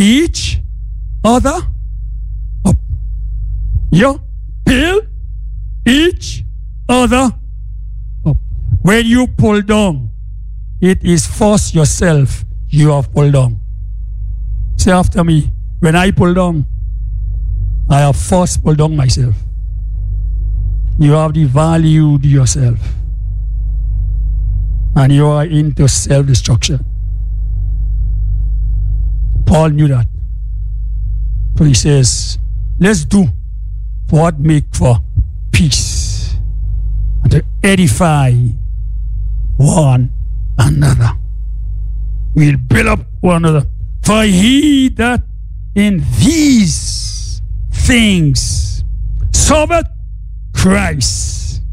each other up. You build each other up. When you pull down, it is first yourself you have pulled down. Say after me, when I pull down, I have first pulled down myself. You have devalued yourself. And you are into self-destruction. Paul knew that. So he says, let's do what make for peace and to edify one another. We'll build up one another. For he that in these things serveth Christ,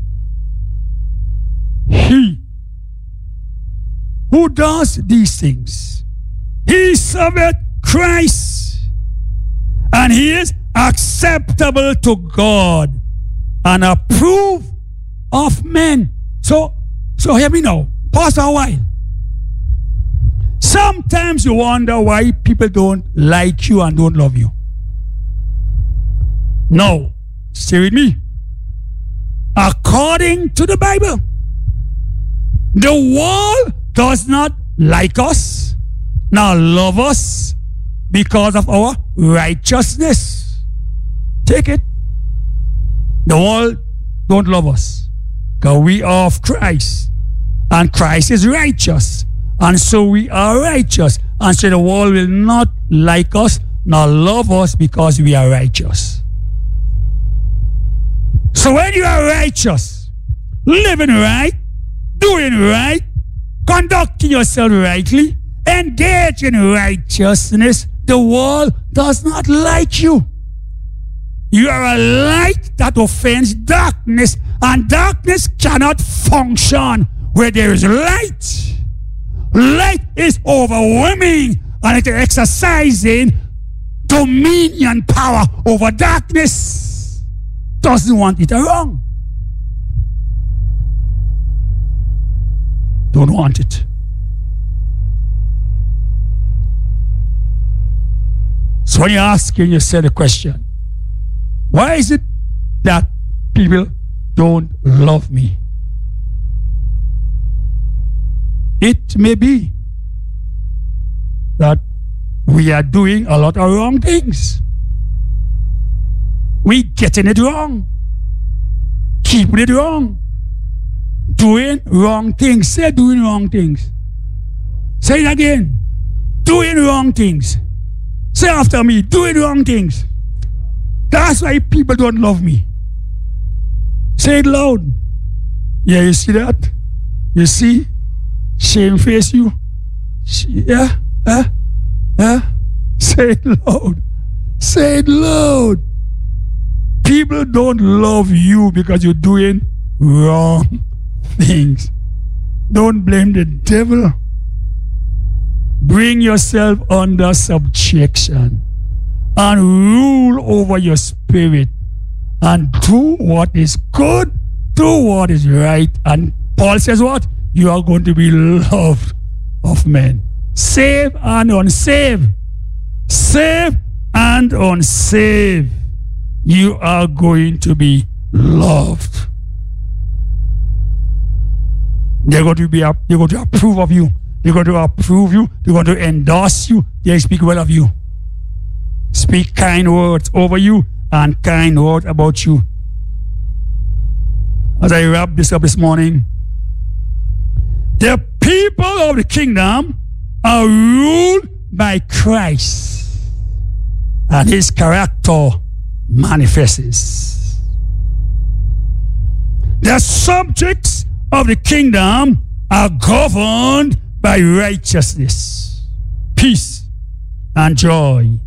he who does these things, he serveth Christ, and he is acceptable to God and approved of men. So hear me now. Pause for a while. Sometimes you wonder why people don't like you and don't love you. No, stay with me. According to the Bible, the world does not like us, nor love us because of our righteousness. Take it. The world don't love us because we are of Christ, and Christ is righteous, and so we are righteous, and so the world will not like us nor love us because we are righteous. So when you are righteous, living right, doing right, conducting yourself rightly, engage in righteousness, the world does not like you. You are a light that offends darkness, and darkness cannot function where there is light. Light is overwhelming, and it is exercising dominion power over darkness. Doesn't want it around. Don't want it. So when you ask and you say the question, why is it that people don't love me? It may be that we are doing a lot of wrong things. We getting it wrong. Keeping it wrong. Doing wrong things. Say doing wrong things. Say it again. Doing wrong things. Say after me, doing wrong things. That's why people don't love me. Say it loud. Yeah, you see that? You see? Shame face you. Yeah? Say it loud. Say it loud. People don't love you because you're doing wrong things. Don't blame the devil. Bring yourself under subjection and rule over your spirit and do what is good, do what is right. And Paul says what? You are going to be loved of men. Save and unsaved. Save and unsaved. You are going to be loved. They're going to approve of you. They're going to approve you. They're going to endorse you. They speak well of you. Speak kind words over you and kind words about you. As I wrap this up this morning, the people of the kingdom are ruled by Christ, and his character manifests. The subjects of the kingdom are governed by righteousness, peace, and joy.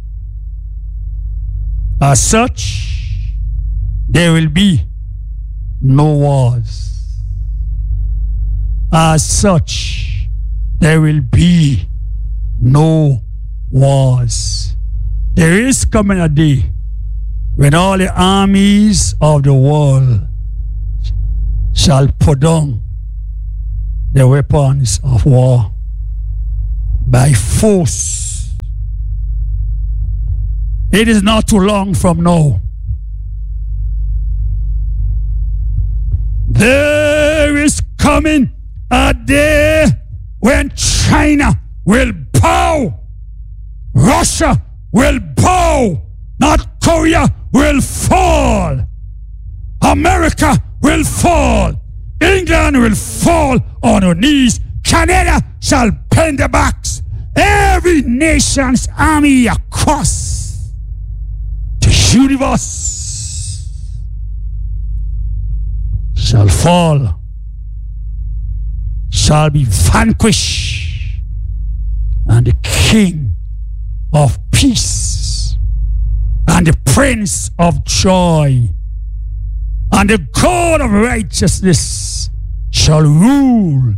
As such, there will be no wars. As such, there will be no wars. There is coming a day when all the armies of the world shall put down the weapons of war by force It is not too long from now. There is coming a day when China will bow, Russia will bow, North Korea will fall, America will fall, England will fall on her knees, Canada shall bend their backs, every nation's army across the universe shall fall, shall be vanquished, and the King of peace, and the Prince of joy, and the God of righteousness shall rule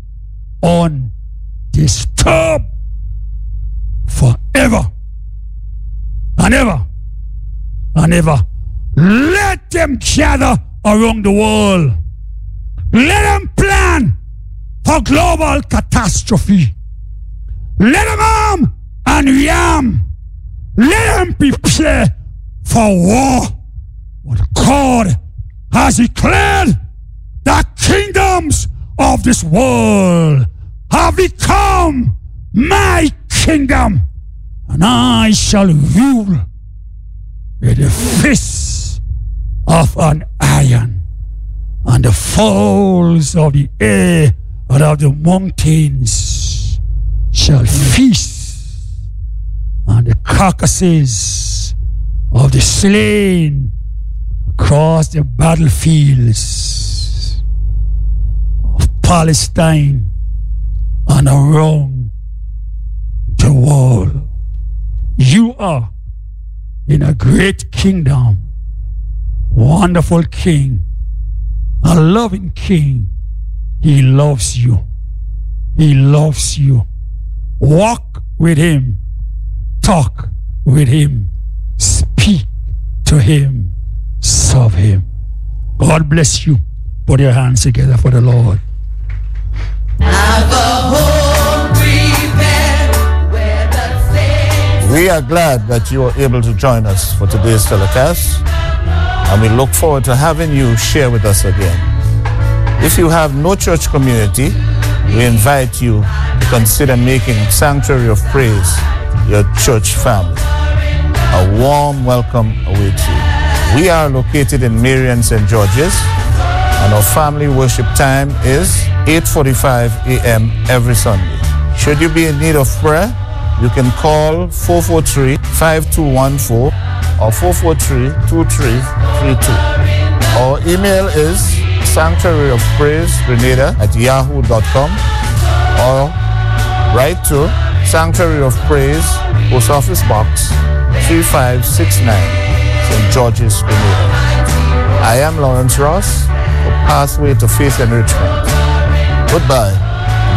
undisturbed forever and ever and ever. Let them gather around the world. Let them plan for global catastrophe. Let them arm and rearm. Let them prepare for war. But God has declared that kingdoms of this world have become my kingdom, and I shall rule with the fist of an iron, and the fowls of the air and of the mountains shall feast, and the carcasses of the slain across the battlefields of Palestine and around the world. You are in a great kingdom, wonderful King, a loving King. He loves you. He loves you. Walk with Him. Talk with Him. Speak to Him. Serve Him. God bless you. Put your hands together for the Lord. We are glad that you are able to join us for today's telecast, and we look forward to having you share with us again. If you have no church community, we invite you to consider making Sanctuary of Praise your church family. A warm welcome awaits you. We are located in Marion, St. George's, and our family worship time is 8:45 a.m. every Sunday. Should you be in need of prayer, you can call 443-5214 or 443-2332. Our email is sanctuaryofpraisegrenada@yahoo.com, or write to Sanctuary of Praise, Post Office Box 3569, St. George's, Grenada. I am Lawrence Ross for Pathway to Faith Enrichment. Goodbye.